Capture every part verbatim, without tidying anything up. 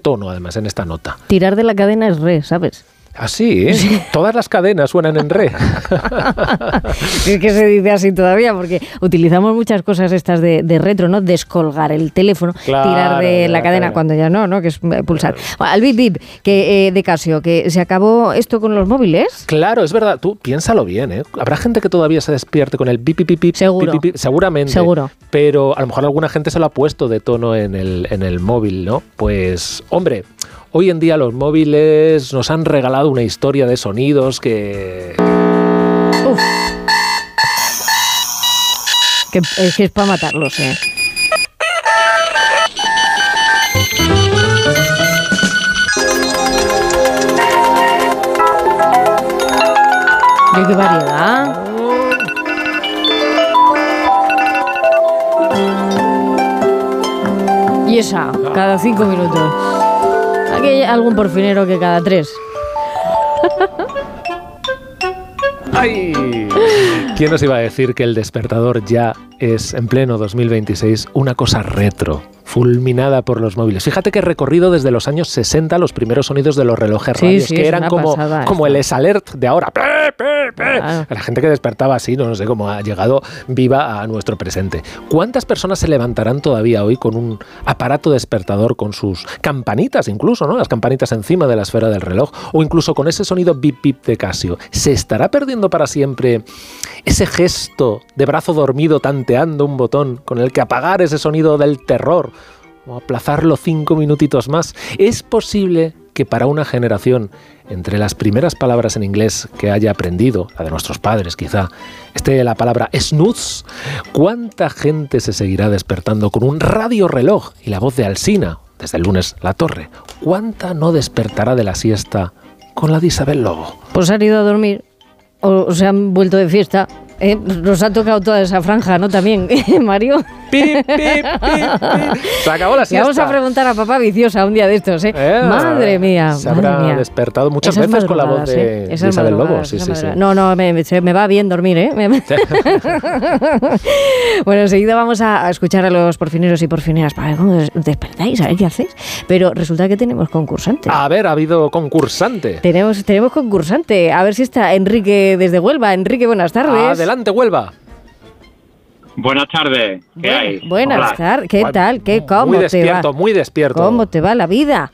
tono, además, en esta nota. Tirar de la cadena es re, ¿sabes? Así, ¿eh? Sí. Todas las cadenas suenan en re. Es que se dice así todavía, porque utilizamos muchas cosas estas de, de retro, ¿no? Descolgar el teléfono, claro, tirar de, de la, la cadena, cadena cuando ya no, ¿no? Que es pulsar. Claro. Al bip bip que, eh, de Casio, que se acabó esto con los móviles. Claro, es verdad. Tú piénsalo bien, ¿eh? Habrá gente que todavía se despierte con el bip bip bip bip. Seguro. Bip, bip, bip, seguramente. Seguro. Pero a lo mejor alguna gente se lo ha puesto de tono en el, en el móvil, ¿no? Pues, hombre... Hoy en día los móviles nos han regalado una historia de sonidos que... Uf. Que, es que es para matarlos, ¿eh? ¿Qué, qué variedad? Y esa, cada cinco minutos. Aquí hay algún porfinero que cada tres. ¡Ay! ¿Quién nos iba a decir que el despertador ya es, en pleno dos mil veintiséis, una cosa retro, fulminada por los móviles? Fíjate que he recorrido desde los años sesenta los primeros sonidos de los relojes sí, radios, sí, que eran como, como el S-Alert de ahora. ¡Pe, pe, pe! Claro. La gente que despertaba así, no, no sé cómo ha llegado viva a nuestro presente. ¿Cuántas personas se levantarán todavía hoy con un aparato despertador, con sus campanitas incluso, ¿no? Las campanitas encima de la esfera del reloj, o incluso con ese sonido bip bip de Casio? ¿Se estará perdiendo para siempre ese gesto de brazo dormido tanteando un botón con el que apagar ese sonido del terror o aplazarlo cinco minutitos más? ¿Es posible que para una generación, entre las primeras palabras en inglés que haya aprendido, la de nuestros padres quizá, esté la palabra snooze? ¿Cuánta gente se seguirá despertando con un radioreloj y la voz de Alsina, desde el lunes La Torre? ¿Cuánta no despertará de la siesta con la de Isabel Lobo? Pues han ido a dormir o se han vuelto de fiesta. Eh, nos ha tocado toda esa franja, ¿no? También, Mario. Pip, pip, pip, pip. Se acabó la siesta. Le vamos a preguntar a papá Viciosa un día de estos, ¿eh? eh madre mía. Se habrá madre mía. despertado muchas esas veces con la voz de, ¿eh? de Isabel Lobo. Sí, sí, sí. No, no, me, se me va bien dormir, ¿eh? Bueno, enseguida vamos a escuchar a los porfineros y porfineras para ver cómo despertáis, a ver qué hacéis. Pero resulta que tenemos concursante. A ver, ha habido concursante. Tenemos, tenemos concursante. A ver si está Enrique desde Huelva. Enrique, buenas tardes. Adelante, Huelva. Buenas tardes, ¿qué bueno, hay? Buenas tardes, ¿qué tal? ¿Qué, cómo muy despierto, te va? Muy despierto, ¿Cómo te va la vida?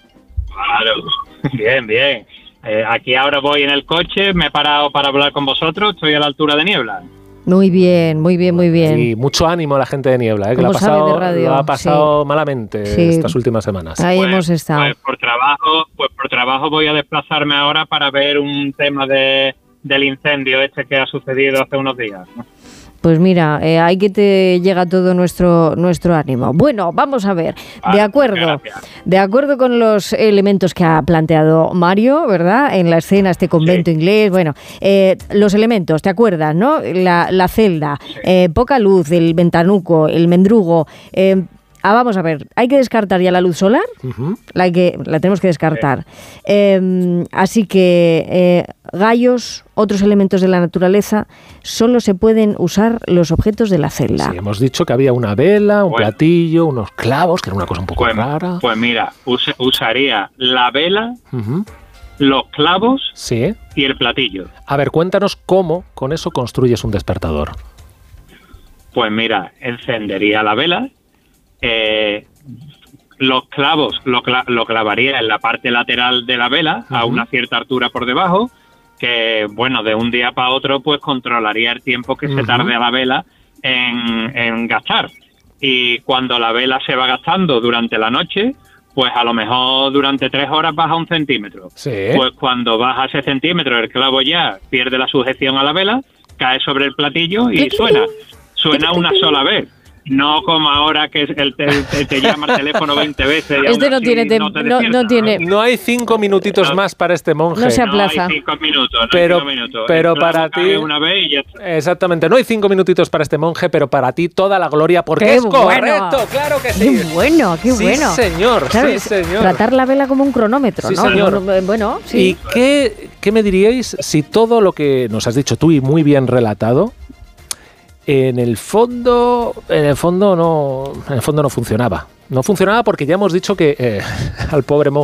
Claro, bien, bien. Eh, aquí ahora voy en el coche, me he parado para hablar con vosotros, estoy a la altura de Niebla. Muy bien, muy bien, muy bien. Sí, mucho ánimo a la gente de Niebla, ¿eh? Que lo ha pasado, de radio, lo ha pasado sí. malamente sí. estas últimas semanas. Ahí pues, hemos estado. Pues por trabajo, pues por trabajo voy a desplazarme ahora para ver un tema de del incendio este que ha sucedido hace unos días, ¿no? Pues mira, eh, ahí que te llega todo nuestro nuestro ánimo. Bueno, vamos a ver, ah, de acuerdo, de acuerdo con los elementos que ha planteado Mario, ¿verdad? En la escena, este convento sí. inglés, bueno, eh, los elementos, ¿te acuerdas, no? La, la celda, sí. eh, poca luz, el ventanuco, el mendrugo. Eh, ah, vamos a ver, hay que descartar ya la luz solar, uh-huh. la, hay que, la tenemos que descartar. Sí. Eh, así que eh, gallos, otros elementos de la naturaleza, solo se pueden usar los objetos de la celda. Sí, hemos dicho que había una vela, un bueno. platillo, unos clavos, que era una cosa un poco pues, rara. Pues mira, us- usaría la vela, uh-huh. los clavos sí. y el platillo. A ver, cuéntanos cómo con eso construyes un despertador. Pues mira, encendería la vela, eh, los clavos lo, cla- lo clavaría en la parte lateral de la vela, uh-huh. a una cierta altura por debajo, que, bueno, de un día para otro, pues controlaría el tiempo que uh-huh. se tarde a la vela en, en gastar. Y cuando la vela se va gastando durante la noche, pues a lo mejor durante tres horas baja un centímetro. Sí. Pues cuando baja ese centímetro, el clavo ya pierde la sujeción a la vela, cae sobre el platillo y suena. Suena una sola vez. No como ahora que el te, te, te llama el teléfono veinte veces. Y este no tiene, te, no, te no, no tiene. No hay cinco minutitos no, más para este monje. No se aplaza. No hay cinco minutos. No pero, hay cinco minutos. pero para ti. Una vez y ya está. Exactamente. No hay cinco minutitos para este monje, pero para ti toda la gloria, porque qué es bueno. correcto. Claro que sí. Qué bueno, qué sí, bueno. Señor, ¿sabes? Sí, señor. Tratar la vela como un cronómetro, sí, ¿no? Señor. Bueno, sí. ¿Y qué, qué me diríais si todo lo que nos has dicho tú y muy bien relatado, en el fondo, en el fondo no, en el fondo no funcionaba. No funcionaba porque ya hemos dicho que eh, al pobre monje